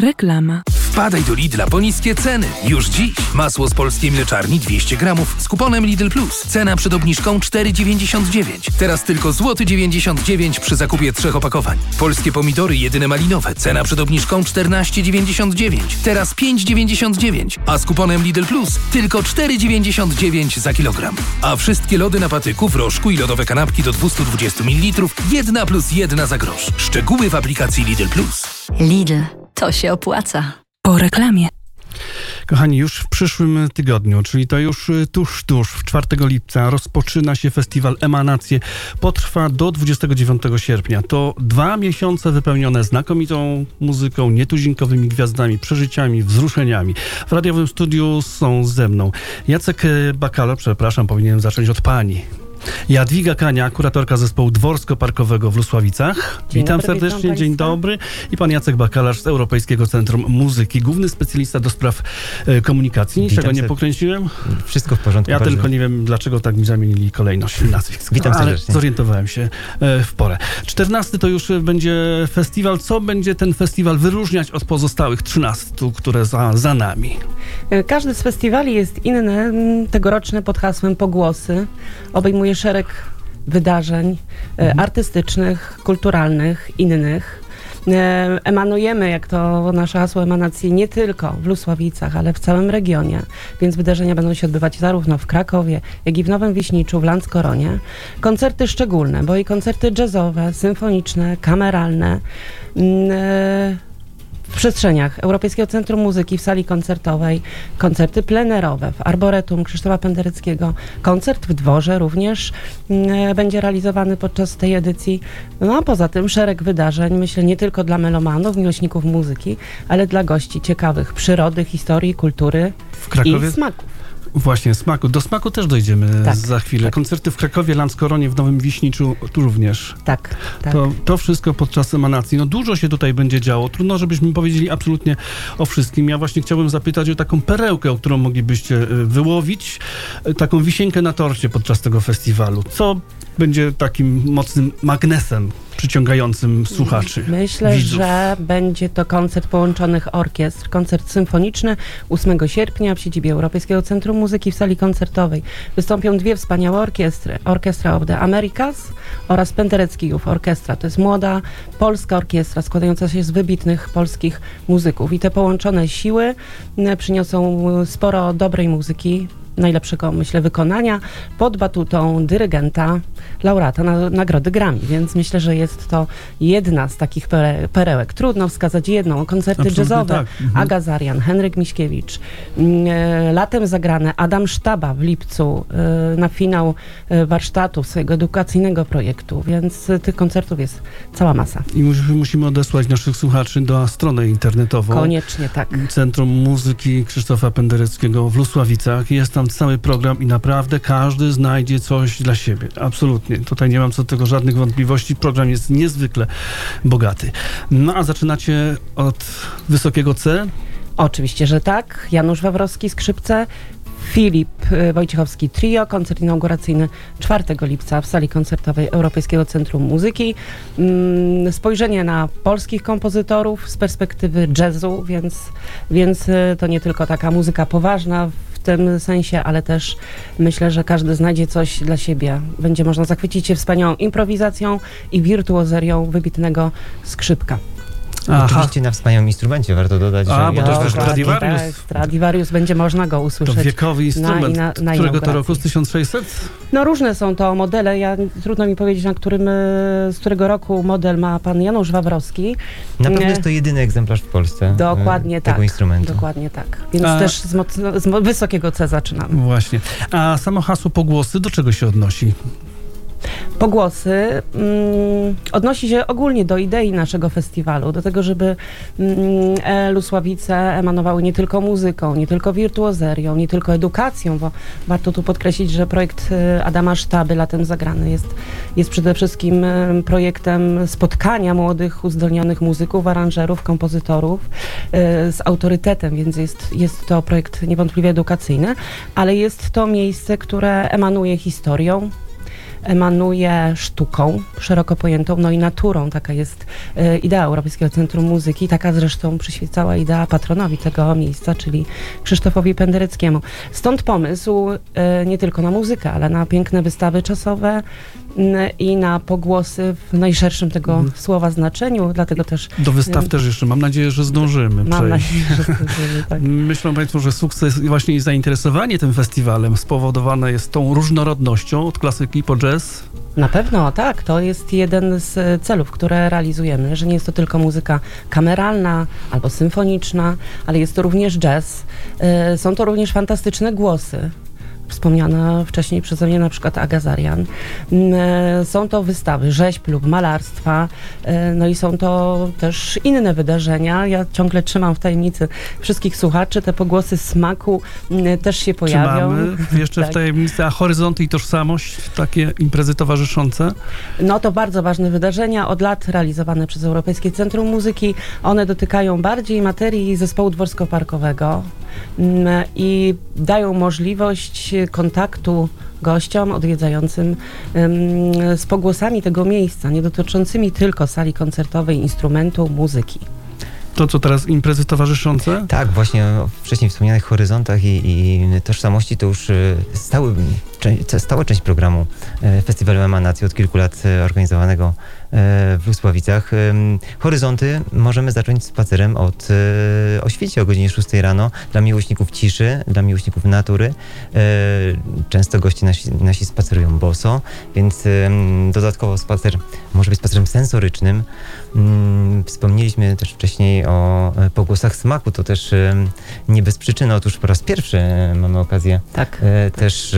Reklama. Wpadaj do Lidla po niskie ceny. Już dziś. Masło z polskiej mleczarni 200 gramów z kuponem Lidl Plus. Cena przed obniżką 4,99. Teraz tylko złoty 99 przy zakupie 3 opakowań. Polskie pomidory jedyne malinowe. Cena przed obniżką 14,99. Teraz 5,99. A z kuponem Lidl Plus tylko 4,99 za kilogram. A wszystkie lody na patyku, w rożku i lodowe kanapki do 220 ml 1 plus 1 za grosz. Szczegóły w aplikacji Lidl Plus. Lidl. To się opłaca. Po reklamie. Kochani, już w przyszłym tygodniu, czyli to już tuż, 4 lipca rozpoczyna się festiwal Emanacje. Potrwa do 29 sierpnia. To 2 miesiące wypełnione znakomitą muzyką, nietuzinkowymi gwiazdami, przeżyciami, wzruszeniami. W radiowym studiu są ze mną Jacek Bakalo, powinienem zacząć od pani. Jadwiga Kania, kuratorka zespołu Dworsko-Parkowego w Lusławicach. Witam serdecznie, dzień dobry. I pan Jacek Bakalarz z Europejskiego Centrum Muzyki, główny specjalista do spraw komunikacji. Niczego nie pokręciłem? Wszystko w porządku. Ja tylko nie wiem, dlaczego tak mi zamienili kolejność nazwisk. Witam serdecznie. Ale zorientowałem się w porę. 14 to już będzie festiwal. Co będzie ten festiwal wyróżniać od pozostałych 13, które za nami? Każdy z festiwali jest inny. Tegoroczny pod hasłem Pogłosy obejmuje szereg wydarzeń artystycznych, kulturalnych, innych. Emanujemy, jak to nasze hasło emanacji, nie tylko w Lusławicach, ale w całym regionie, więc wydarzenia będą się odbywać zarówno w Krakowie, jak i w Nowym Wiśniczu, w Landskoronie. Koncerty szczególne, bo i koncerty jazzowe, symfoniczne, kameralne, w przestrzeniach Europejskiego Centrum Muzyki w sali koncertowej, koncerty plenerowe w Arboretum Krzysztofa Pendereckiego, koncert w Dworze również będzie realizowany podczas tej edycji. No a poza tym szereg wydarzeń, myślę, nie tylko dla melomanów, miłośników muzyki, ale dla gości ciekawych przyrody, historii, kultury i smaków. Właśnie, smaku. Do smaku też dojdziemy za chwilę. Tak. Koncerty w Krakowie, Landskoronie, w Nowym Wiśniczu tu również. Tak. To wszystko podczas emanacji. No dużo się tutaj będzie działo. Trudno, żebyśmy powiedzieli absolutnie o wszystkim. Ja właśnie chciałbym zapytać o taką perełkę, o którą moglibyście wyłowić. Taką wisienkę na torcie podczas tego festiwalu. Co będzie takim mocnym magnesem przyciągającym słuchaczy? Myślę, widzów. że będzie to koncert połączonych orkiestr. Koncert symfoniczny 8 sierpnia w siedzibie Europejskiego Centrum Muzyki w sali koncertowej. Wystąpią dwie wspaniałe orkiestry. Orchestra of the Americas oraz Penderecki Youth Orchestra. To jest młoda polska orkiestra składająca się z wybitnych polskich muzyków. I te połączone siły przyniosą sporo dobrej muzyki, najlepszego, myślę, wykonania pod batutą dyrygenta, laureata Nagrody Grammy, więc myślę, że jest to jedna z takich perełek. Trudno wskazać jedną. Koncerty absolutnie jazzowe, tak. Aga Zarian, Henryk Miśkiewicz, latem zagrane Adam Sztaba w lipcu na finał warsztatu swojego edukacyjnego projektu, więc tych koncertów jest cała masa. I musimy odesłać naszych słuchaczy na stronę internetową. Koniecznie, tak. Centrum Muzyki Krzysztofa Pendereckiego w Lusławicach. Jest tam cały program i naprawdę każdy znajdzie coś dla siebie. Absolutnie. Tutaj nie mam co do tego żadnych wątpliwości. Program jest niezwykle bogaty. No a zaczynacie od wysokiego C? Oczywiście, że tak. Janusz Wawrowski, skrzypce. Filip Wojciechowski Trio, koncert inauguracyjny 4 lipca w sali koncertowej Europejskiego Centrum Muzyki. Spojrzenie na polskich kompozytorów z perspektywy jazzu, więc to nie tylko taka muzyka poważna w tym sensie, ale też myślę, że każdy znajdzie coś dla siebie. Będzie można zachwycić się wspaniałą improwizacją i wirtuozerią wybitnego skrzypka. Oczywiście na wspaniałym instrumencie, warto dodać, że... Bo to jest Stradivarius. Tak, Stradivarius, będzie można go usłyszeć. To wiekowy instrument. Na którego to roku? Z 1600? No różne są to modele. Trudno mi powiedzieć, z którego roku model ma pan Janusz Wawrowski. Na pewno jest to jedyny egzemplarz w Polsce tego instrumentu. Dokładnie tak. Więc też z wysokiego C zaczynamy. Właśnie. A samo hasło Pogłosy do czego się odnosi? Pogłosy odnosi się ogólnie do idei naszego festiwalu, do tego, żeby Lusławice emanowały nie tylko muzyką, nie tylko wirtuozerią, nie tylko edukacją, bo warto tu podkreślić, że projekt Adama Sztaby Latem zagrany jest przede wszystkim projektem spotkania młodych, uzdolnionych muzyków, aranżerów, kompozytorów z autorytetem, więc jest to projekt niewątpliwie edukacyjny, ale jest to miejsce, które emanuje historią, emanuje sztuką szeroko pojętą, no i naturą. Taka jest idea Europejskiego Centrum Muzyki. Taka zresztą przyświecała idea patronowi tego miejsca, czyli Krzysztofowi Pendereckiemu. Stąd pomysł nie tylko na muzykę, ale na piękne wystawy czasowe i na pogłosy w najszerszym tego słowa znaczeniu, dlatego też... Do wystaw też jeszcze, mam nadzieję, że zdążymy Mam przejść. nadzieję, że zdążymy, tak. Myślą Państwo, że sukces i właśnie zainteresowanie tym festiwalem spowodowane jest tą różnorodnością od klasyki po jazz? Na pewno, tak. To jest jeden z celów, które realizujemy, że nie jest to tylko muzyka kameralna albo symfoniczna, ale jest to również jazz. Są to również fantastyczne głosy. Wspomniana wcześniej przeze mnie na przykład Aga Zarian. Są to wystawy rzeźb lub malarstwa, no i są to też inne wydarzenia. Ja ciągle trzymam w tajemnicy wszystkich słuchaczy. Te pogłosy smaku też się pojawią. Trzymamy jeszcze tak. w tajemnicy, a horyzonty i tożsamość, takie imprezy towarzyszące? No to bardzo ważne wydarzenia, od lat realizowane przez Europejskie Centrum Muzyki. One dotykają bardziej materii zespołu dworsko-parkowego i dają możliwość kontaktu gościom odwiedzającym z pogłosami tego miejsca, nie dotyczącymi tylko sali koncertowej, instrumentu, muzyki. To co teraz, imprezy towarzyszące? Tak, właśnie o wcześniej wspomnianych horyzontach i tożsamości to już stała część programu Festiwalu Emanacji od kilku lat organizowanego w Lusławicach. Horyzonty możemy zacząć spacerem o świcie o godzinie 6 rano dla miłośników ciszy, dla miłośników natury. Często goście nasi spacerują boso, więc dodatkowo spacer może być spacerem sensorycznym. Wspomnieliśmy też wcześniej o pogłosach smaku, to też nie bez przyczyny. Otóż po raz pierwszy mamy okazję też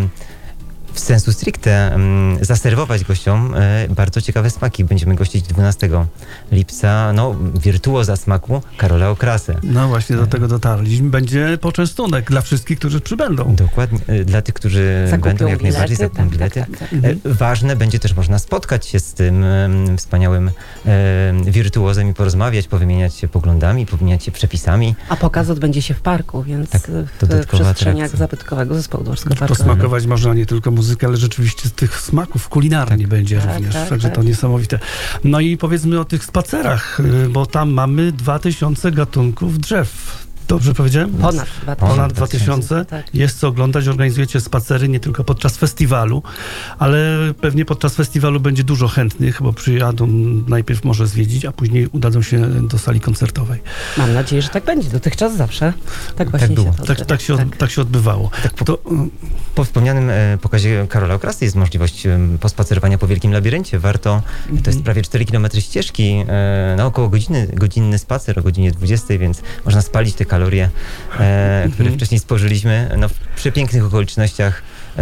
w sensu stricte zaserwować gościom bardzo ciekawe smaki. Będziemy gościć 12 lipca, wirtuoza smaku Karola Okrasę. No właśnie do tego dotarliśmy. Będzie poczęstunek dla wszystkich, którzy przybędą. Dokładnie. Dla tych, którzy będą jak najbardziej zakupią bilety. Tak. Ważne, będzie też można spotkać się z tym wspaniałym wirtuozem i porozmawiać, powymieniać się poglądami, powymieniać się przepisami. A pokaz odbędzie się w parku, więc w dodatkowa przestrzeniach atrakcja. zabytkowego zespołu dworsko-parkowego. Posmakować można nie tylko muzykę, ale rzeczywiście z tych smaków kulinarnie będzie również. Także to niesamowite. No i powiedzmy o tych spacerach, bo tam mamy 2000 gatunków drzew. Dobrze powiedziałem? Ponad 2000. Tak. Jest co oglądać, organizujecie spacery nie tylko podczas festiwalu, ale pewnie podczas festiwalu będzie dużo chętnych, bo przyjadą najpierw może zwiedzić, a później udadzą się do sali koncertowej. Mam nadzieję, że tak będzie. Dotychczas zawsze tak właśnie było. się to odbywa. Tak się odbywało. Po wspomnianym pokazie Karola Okrasy jest możliwość pospacerowania po Wielkim Labiryncie. Warto, to jest prawie 4 km ścieżki, na około godzinny spacer o godzinie 20, więc można spalić te kalorie, które wcześniej spożyliśmy. W przepięknych okolicznościach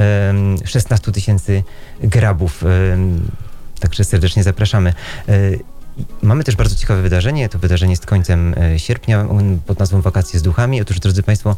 16 000 grabów. Także serdecznie zapraszamy. Mamy też bardzo ciekawe wydarzenie. To wydarzenie jest końcem sierpnia pod nazwą Wakacje z duchami. Otóż, drodzy Państwo,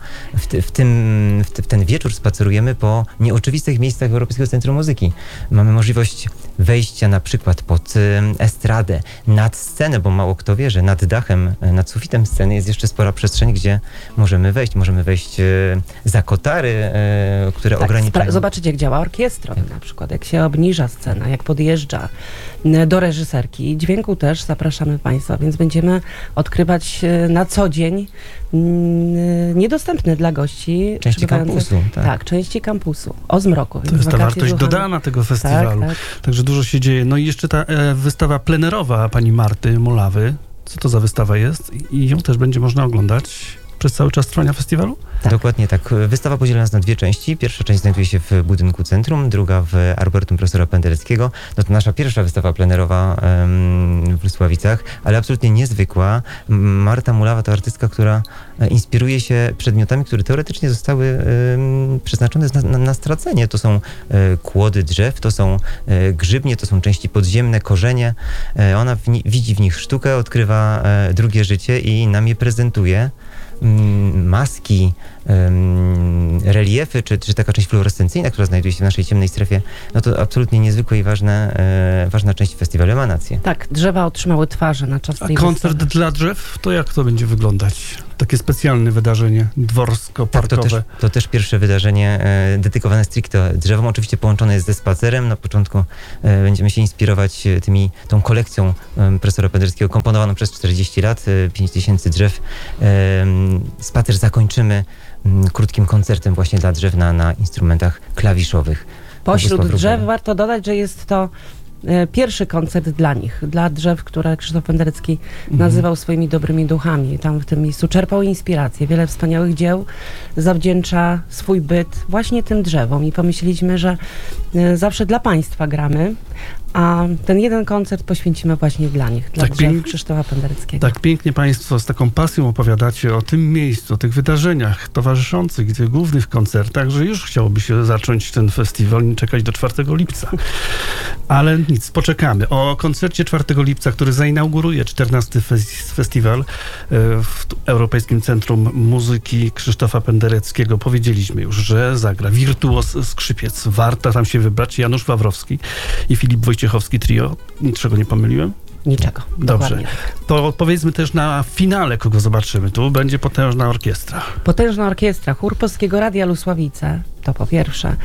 w ten wieczór spacerujemy po nieoczywistych miejscach Europejskiego Centrum Muzyki. Mamy możliwość wejścia na przykład pod estradę, nad scenę, bo mało kto wie, że nad dachem, nad sufitem sceny jest jeszcze spora przestrzeń, gdzie możemy wejść. Możemy wejść za kotary, które ograniczają. Zobaczyć, jak działa orkiestra na przykład, jak się obniża scena, jak podjeżdża do reżyserki. Dźwięku też zapraszamy Państwa, więc będziemy odkrywać na co dzień niedostępne dla gości. Części kampusu. Tak, części kampusu. O zmroku. To jest ta wartość dodana tego festiwalu. Tak. Także dużo się dzieje. No i jeszcze ta wystawa plenerowa pani Marty Molawy. Co to za wystawa jest? I ją też będzie można oglądać przez cały czas trwania festiwalu? Tak. Dokładnie tak. Wystawa podzielona jest na dwie części. Pierwsza część znajduje się w budynku centrum, druga w Arboretum profesora Pendereckiego. No to nasza pierwsza wystawa plenerowa w Lusławicach, ale absolutnie niezwykła. Marta Mulawa to artystka, która inspiruje się przedmiotami, które teoretycznie zostały przeznaczone na stracenie. To są kłody drzew, to są grzybnie, to są części podziemne, korzenie. Ona widzi w nich sztukę, odkrywa drugie życie i nam je prezentuje. Maski, reliefy, czy taka część fluorescencyjna, która znajduje się w naszej ciemnej strefie, no to absolutnie niezwykłe i ważna część festiwalu Emanacje. Tak, drzewa otrzymały twarze na czas A tej koncert wystawy. dla drzew, to jak to będzie wyglądać? Takie specjalne wydarzenie dworsko-parkowe. Tak, to też pierwsze wydarzenie dedykowane stricte drzewom. Oczywiście połączone jest ze spacerem. Na początku będziemy się inspirować tą kolekcją profesora Pendereckiego, komponowaną przez 40 lat, 5000 drzew. Spacer zakończymy krótkim koncertem właśnie dla drzew na instrumentach klawiszowych. Pośród drzew warto dodać, że jest to pierwszy koncert dla nich, dla drzew, które Krzysztof Penderecki nazywał swoimi dobrymi duchami. Tam w tym miejscu czerpał inspirację. Wiele wspaniałych dzieł zawdzięcza swój byt właśnie tym drzewom i pomyśleliśmy, że zawsze dla Państwa gramy, a ten jeden koncert poświęcimy właśnie dla nich, dla drzew Krzysztofa Pendereckiego. Tak pięknie Państwo z taką pasją opowiadacie o tym miejscu, o tych wydarzeniach towarzyszących, tych głównych koncertach, że już chciałoby się zacząć ten festiwal, nie czekać do 4 lipca. Ale nic, poczekamy. O koncercie 4 lipca, który zainauguruje 14. festiwal w Europejskim Centrum Muzyki Krzysztofa Pendereckiego powiedzieliśmy już, że zagra wirtuos skrzypiec. Warto tam się wybrać. Janusz Wawrowski i Filip Wojciechowski trio. Niczego nie pomyliłem? Niczego. Dobrze. Tak. To powiedzmy też na finale, kogo zobaczymy. Tu będzie potężna orkiestra. Potężna orkiestra, chór Polskiego Radia Lusławice, to po pierwsze.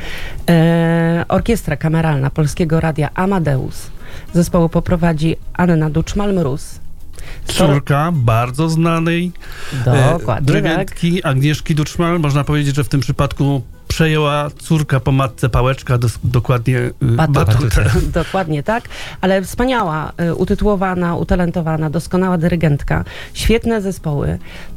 Orkiestra kameralna Polskiego Radia Amadeus. Zespołu poprowadzi Anna Duczmal-Mróz. Córka bardzo znanej Dokładnie, dyrygentki Agnieszki Duczmal. Można powiedzieć, że w tym przypadku przejęła córka po matce Pałeczka, dokładnie batutę. Dokładnie tak, ale wspaniała, utytułowana, utalentowana, doskonała dyrygentka, świetne zespoły.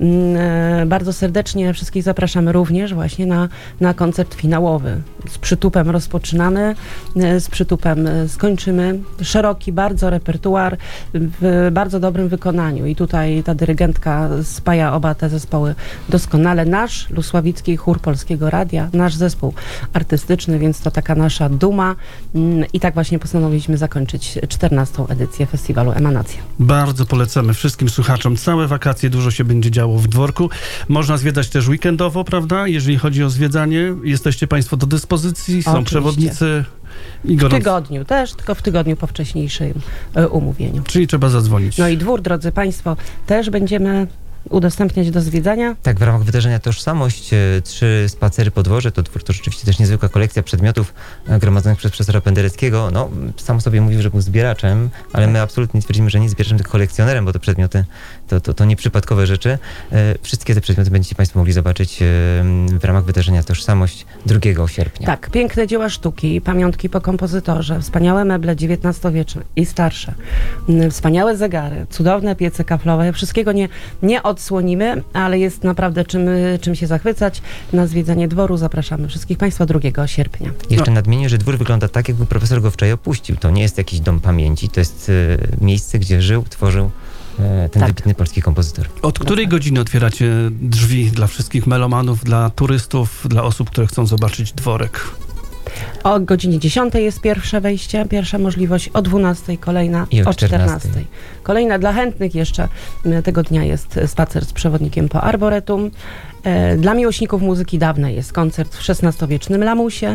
Bardzo serdecznie wszystkich zapraszamy również właśnie na koncert finałowy. Z przytupem rozpoczynamy, z przytupem skończymy. Szeroki bardzo repertuar w bardzo dobrym wykonaniu i tutaj ta dyrygentka spaja oba te zespoły doskonale. Nasz Lusławicki Chór Polskiego Radia, nasz zespół artystyczny, więc to taka nasza duma i tak właśnie postanowiliśmy zakończyć 14. edycję festiwalu Emanacje. Bardzo polecamy wszystkim słuchaczom. Całe wakacje dużo się będzie działo w dworku. Można zwiedzać też weekendowo, prawda? Jeżeli chodzi o zwiedzanie, jesteście Państwo do dyspozycji, są Oczywiście. przewodnicy. W tygodniu też, tylko w tygodniu po wcześniejszym umówieniu. Czyli trzeba zadzwonić. No i dwór, drodzy Państwo, też będziemy udostępniać do zwiedzania. Tak, w ramach wydarzenia Tożsamość 3 spacery po dworze, to rzeczywiście też niezwykła kolekcja przedmiotów gromadzonych przez profesora Pendereckiego. No, sam sobie mówił, że był zbieraczem, ale my absolutnie twierdzimy, że nie zbieraczem, tylko kolekcjonerem, bo te przedmioty to nieprzypadkowe rzeczy. Wszystkie te przedmioty będziecie Państwo mogli zobaczyć w ramach wydarzenia Tożsamość 2 sierpnia. Tak, piękne dzieła sztuki, pamiątki po kompozytorze, wspaniałe meble XIX-wieczne i starsze, wspaniałe zegary, cudowne piece kaflowe. Wszystkiego nie odsłonimy, ale jest naprawdę czym się zachwycać. Na zwiedzanie dworu zapraszamy wszystkich Państwa 2 sierpnia. Jeszcze nadmienię, że dwór wygląda tak, jakby profesor go wczoraj opuścił. To nie jest jakiś dom pamięci, to jest miejsce, gdzie żył, tworzył ten wybitny polski kompozytor. Od której godziny otwieracie drzwi dla wszystkich melomanów, dla turystów, dla osób, które chcą zobaczyć dworek? O godzinie 10 jest pierwsze wejście, pierwsza możliwość, o 12 kolejna, i o 14. Kolejna dla chętnych jeszcze tego dnia jest spacer z przewodnikiem po Arboretum. Dla miłośników muzyki dawnej jest koncert w XVI-wiecznym lamusie.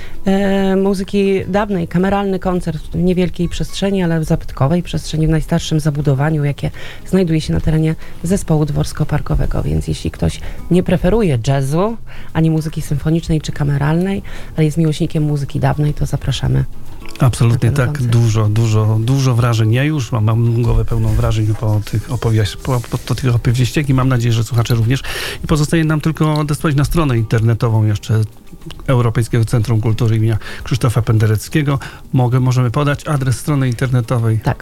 Muzyki dawnej, kameralny koncert w niewielkiej przestrzeni, ale w zabytkowej przestrzeni, w najstarszym zabudowaniu, jakie znajduje się na terenie zespołu dworsko-parkowego. Więc jeśli ktoś nie preferuje jazzu, ani muzyki symfonicznej czy kameralnej, ale jest miłośnikiem muzyki dawnej, to zapraszamy. Absolutnie tak, dużo wrażeń. Ja już mam głowę pełną wrażeń po tych opowieściach i mam nadzieję, że słuchacze również. I pozostaje nam tylko odesłać na stronę internetową jeszcze Europejskiego Centrum Kultury imienia Krzysztofa Pendereckiego. Możemy podać adres strony internetowej. Tak,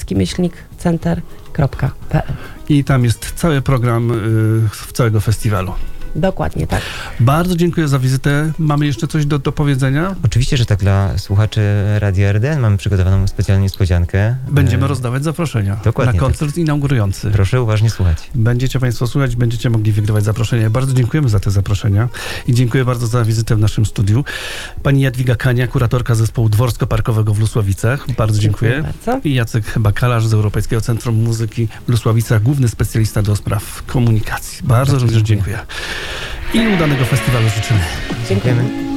penderecki-center.pl. I tam jest cały program całego festiwalu. Dokładnie tak. Bardzo dziękuję za wizytę. Mamy jeszcze coś do powiedzenia? Oczywiście, że tak, dla słuchaczy Radia RDN mamy przygotowaną specjalną niespodziankę. Będziemy rozdawać zaproszenia Dokładnie, na koncert inaugurujący. Proszę uważnie słuchać. Będziecie Państwo słuchać, będziecie mogli wygrywać zaproszenia. Bardzo dziękujemy za te zaproszenia i dziękuję bardzo za wizytę w naszym studiu. Pani Jadwiga Kania, kuratorka zespołu dworsko-parkowego w Lusławicach. Bardzo dziękuję. Bardzo. I Jacek Bakalarz z Europejskiego Centrum Muzyki w Lusławicach, główny specjalista do spraw komunikacji. Bardzo również dziękuję. I udanego festiwalu życzymy. Dziękujemy.